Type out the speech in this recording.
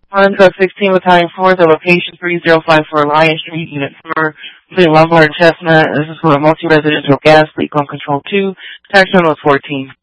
On truck 16, Battalion 4, the location 3054 Lion Street, Unit 4, between Lombard and Chestnut. This is for a multi-residential gas leak on Control 2. Tax number 14.